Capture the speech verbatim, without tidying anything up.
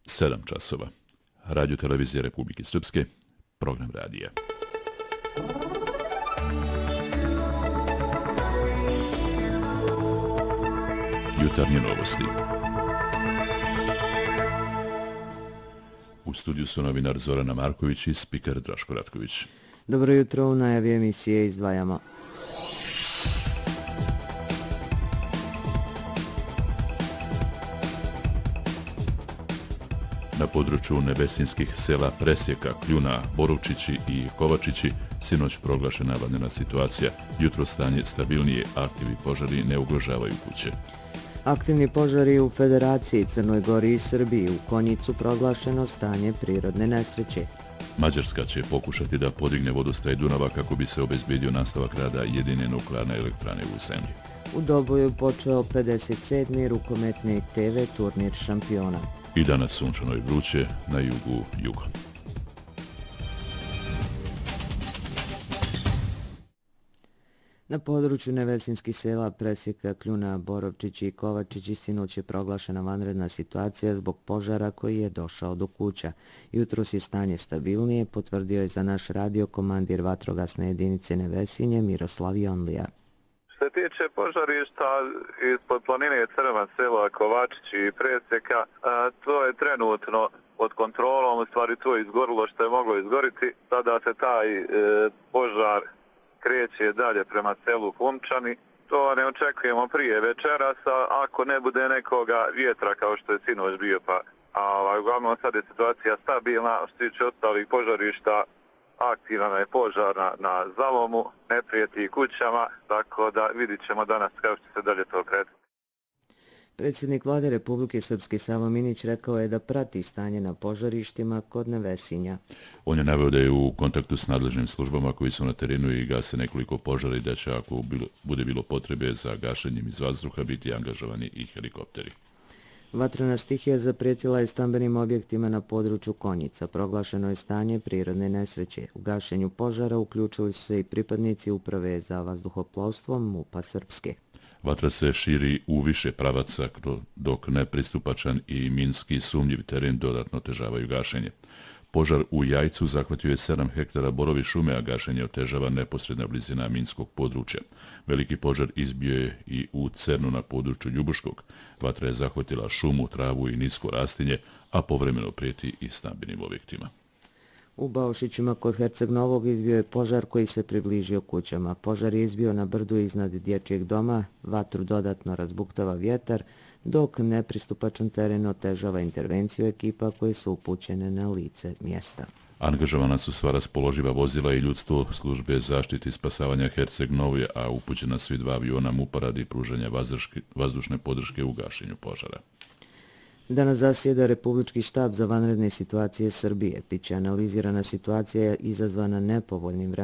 sedam časova. Radio televizija Republike Srpske, program radija. Jutarnje novosti. U studiju su novinar Zorana Marković i spiker Draško Ratković. Dobro jutro, u najavi emisije izdvajamo. Na području nevesinskih sela Presjeka, Kljuna, Borovčići i Kovačići sinoć proglašena vanredna situacija. Jutro stanje stabilnije, aktivi požari ne ugrožavaju kuće. Aktivni požari u Federaciji, Crnoj Gori i Srbiji, u Konjicu proglašeno stanje prirodne nesreće. Mađarska će pokušati da podigne vodostaj Dunava kako bi se obezbedio nastavak rada jedine nuklearne elektrane u zemlji. U Doboju počeo pedeset sedmi rukometni te ve turnir šampiona. I danas sunčano i vruće, na jugu jugo. Na području nevesinskih sela Presjeka, Kljuna, Borovčići i Kovačići sinoć je proglašena vanredna situacija zbog požara koji je došao do kuća. Jutros je stanje stabilnije, potvrdio je za naš radio komandir vatrogasne jedinice Nevesinje Miroslav Jonlija. Što se tiče požarišta ispod planine Crva, sela Kovačići i Presjeka, to je trenutno pod kontrolom, u stvari to je izgorilo što je moglo izgoriti. Sada se taj e, požar kreće dalje prema selu Humčani. To ne očekujemo prije večeras, ako ne bude nekoga vjetra kao što je sinoć bio. Pa, a uglavnom sad je situacija stabilna, što se tiče ostalih požarišta, aktivan je požar na, na Zalomu, ne prijeti kućama, tako da vidit ćemo danas kako će se dalje to kretati. Predsjednik vlade Republike Srpske Savo Minić rekao je da prati stanje na požarištima kod Nevesinja. On je naveo da je u kontaktu s nadležnim službama koji su na terenu i gase nekoliko požara i da će, ako bilo, bude bilo potrebe za gašenjem iz vazduha, biti angažovani i helikopteri. Vatrena stihija zaprijetila je stambenim objektima na području Konjica. Proglašeno je stanje prirodne nesreće. U gašenju požara uključili su se i pripadnici Uprave za vazduhoplovstvo MUP-a Srpske. Vatra se širi u više pravaca, dok nepristupačan i minski sumnjiv teren dodatno otežavaju gašenje. Požar u Jajcu zahvatio je sedam hektara borovi šume, a gašenje otežava neposredna blizina minskog područja. Veliki požar izbio je i u Cernu na području Ljubuškog. Vatra je zahvatila šumu, travu i nisko rastinje, a povremeno prijeti i stambenim objektima. U Baušićima kod Herceg Novog izbio je požar koji se približio kućama. Požar je izbio na brdu iznad dječjeg doma, vatru dodatno razbuktava vjetar, dok nepristupačan teren otežava intervenciju ekipa koje su upućene na lice mjesta. Angažovana su sva raspoloživa vozila i ljudstvo službe zaštite i spasavanja Herceg Novije, a upućena su i dva aviona MUP-a radi pružanja vazdušne podrške u gašenju požara. Danas zasjeda Republički štab za vanredne situacije Srbije. Biće analizirana situacija izazvana nepovoljnim vremenom